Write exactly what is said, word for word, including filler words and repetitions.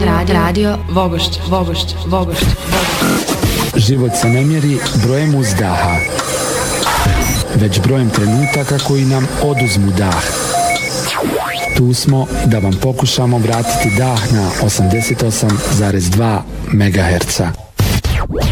radio, radio, radio Vogošće, Vogošće, Vogošće, Vogošće. Život se ne mjeri brojem uzdaha, već brojem trenutaka koji nam oduzmu dah. Tu smo da vam pokušamo vratiti dah na osamdeset osam zarez dva megaherca.